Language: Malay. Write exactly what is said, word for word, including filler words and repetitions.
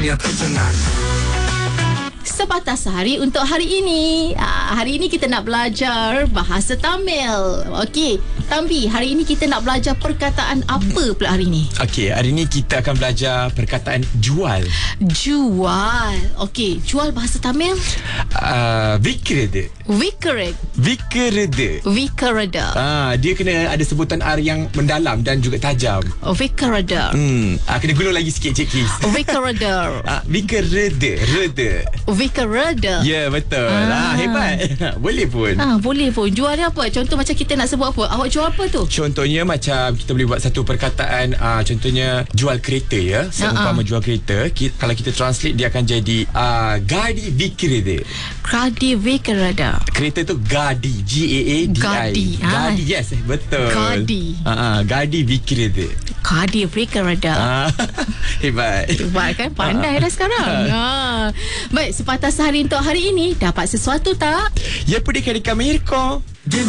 yang tercengang. Sepatah Sehari untuk hari ini. Ah, hari ini kita nak belajar bahasa Tamil. Okey, Tambi, hari ini kita nak belajar perkataan apa pula hari ini? Okey, hari ini kita akan belajar perkataan jual. Jual. Okey, jual bahasa Tamil? Uh, Vikrede. Vikrede. Vikrede. Vikrede. Ah, dia kena ada sebutan R yang mendalam dan juga tajam. Oh, Vikrede. Hmm, ah, kena gulung lagi sikit Cik Kis. Vikrede. Ah, Vikrede. Rede. Vikrede. Ya, betul. Ah, ah hebat. Boleh pun. Ah, boleh pun. Jual dia apa? Contoh macam kita nak sebut apa? Awak jual apa tu? Contohnya macam kita boleh buat satu perkataan, uh, contohnya jual kereta ya. Seumpama uh-uh. jual kereta, kita, kalau kita translate dia akan jadi uh, gadi vikrede. Gadi vikrede. Kereta tu gadi, G A A D I. Gadi. Gadi, ah. yes, betul. Gadi. Uh-uh, gadi vikrede. Gadi vikrede. Ah, hebat. Hebat kan? Pandai dah sekarang. Ah. Baik, sepatah sehari untuk hari ini. Dapat sesuatu tak? Ya, pudi kami Mirko.